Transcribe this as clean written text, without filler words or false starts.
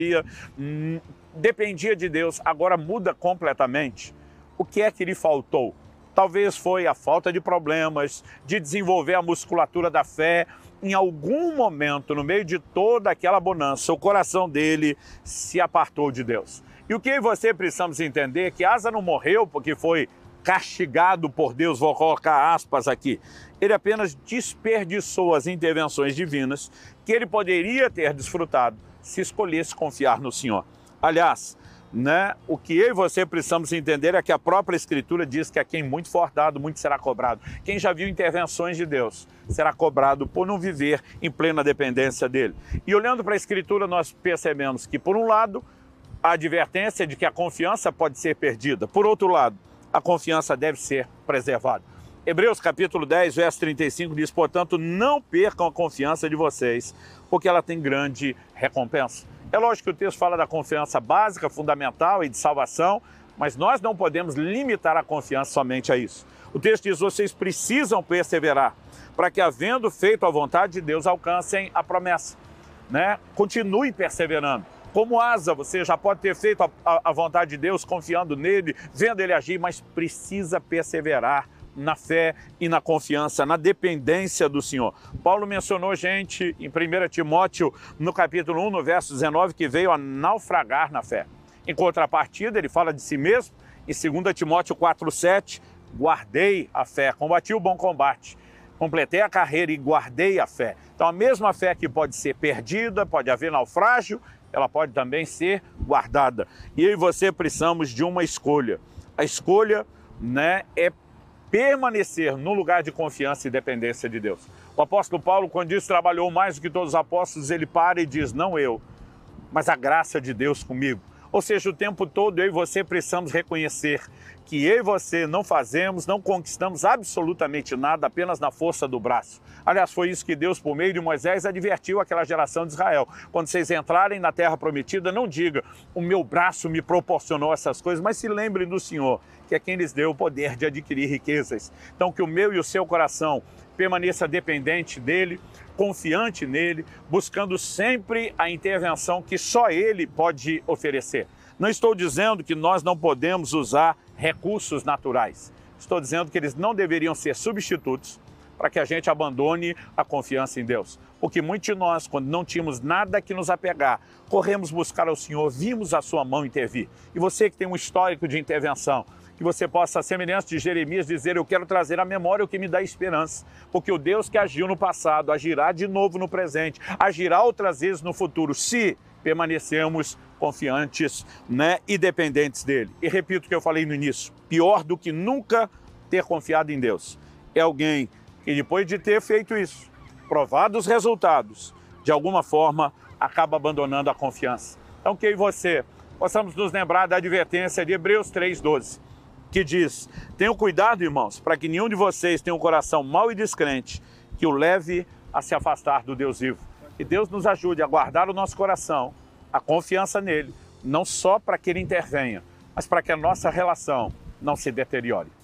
dependia de Deus, agora muda completamente. O que é que lhe faltou? Talvez foi a falta de problemas, de desenvolver a musculatura da fé. Em algum momento, no meio de toda aquela bonança, o coração dele se apartou de Deus. E o que eu e você precisamos entender é que Asa não morreu porque foi castigado por Deus, vou colocar aspas aqui. Ele apenas desperdiçou as intervenções divinas que ele poderia ter desfrutado se escolhesse confiar no Senhor. Aliás, o que eu e você precisamos entender é que a própria Escritura diz que a quem muito for dado, muito será cobrado. Quem já viu intervenções de Deus será cobrado por não viver em plena dependência dele. E olhando para a Escritura, nós percebemos que, por um lado, a advertência de que a confiança pode ser perdida. Por outro lado, a confiança deve ser preservada. Hebreus capítulo 10, verso 35 diz, portanto, não percam a confiança de vocês, porque ela tem grande recompensa. É lógico que o texto fala da confiança básica, fundamental e de salvação, mas nós não podemos limitar a confiança somente a isso. O texto diz, vocês precisam perseverar, para que, havendo feito a vontade de Deus, alcancem a promessa. Continue perseverando. Como Asa, você já pode ter feito a vontade de Deus, confiando nele, vendo ele agir, mas precisa perseverar na fé e na confiança, na dependência do Senhor. Paulo mencionou gente em 1 Timóteo, no capítulo 1, no verso 19, que veio a naufragar na fé. Em contrapartida, ele fala de si mesmo, em 2 Timóteo 4,7, guardei a fé, combati o bom combate, completei a carreira e guardei a fé. Então a mesma fé que pode ser perdida, pode haver naufrágio, ela pode também ser guardada. E eu e você precisamos de uma escolha. A escolha é permanecer no lugar de confiança e dependência de Deus. O apóstolo Paulo, quando diz trabalhou mais do que todos os apóstolos, ele para e diz, não eu, mas a graça de Deus comigo. Ou seja, o tempo todo eu e você precisamos reconhecer que eu e você não fazemos, não conquistamos absolutamente nada apenas na força do braço. Aliás, foi isso que Deus, por meio de Moisés, advertiu aquela geração de Israel. Quando vocês entrarem na terra prometida, não diga, o meu braço me proporcionou essas coisas, mas se lembrem do Senhor, que é quem lhes deu o poder de adquirir riquezas. Então, que o meu e o seu coração permaneça dependente dele, confiante nele, buscando sempre a intervenção que só ele pode oferecer. Não estou dizendo que nós não podemos usar recursos naturais. Estou dizendo que eles não deveriam ser substitutos para que a gente abandone a confiança em Deus. Porque muitos de nós, quando não tínhamos nada que nos apegar, corremos buscar ao Senhor, vimos a sua mão intervir. E você que tem um histórico de intervenção, que você possa, à semelhança de Jeremias, dizer, eu quero trazer à memória o que me dá esperança. Porque o Deus que agiu no passado, agirá de novo no presente, agirá outras vezes no futuro, se permanecermos confiantes e dependentes dele. E repito o que eu falei no início, pior do que nunca ter confiado em Deus é alguém que depois de ter feito isso, provado os resultados, de alguma forma acaba abandonando a confiança. Então que eu e você possamos nos lembrar da advertência de Hebreus 3,12, que diz, tenham cuidado, irmãos, para que nenhum de vocês tenha um coração mau e descrente, que o leve a se afastar do Deus vivo. Que Deus nos ajude a guardar o nosso coração, a confiança nele, não só para que ele intervenha, mas para que a nossa relação não se deteriore.